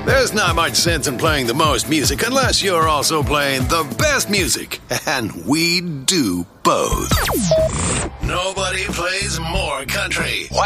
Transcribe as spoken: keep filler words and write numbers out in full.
There's not much sense in playing the most music unless you're also playing the best music. And we do both. Nobody plays more country. Wow.